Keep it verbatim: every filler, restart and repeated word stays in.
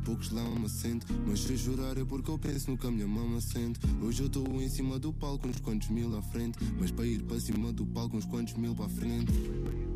poucos lá me assento. Mas se chorar é porque eu penso no que a minha mama sente. Hoje eu estou em cima do palco, uns quantos mil à frente. Mas para ir para cima do palco, uns quantos mil para a frente.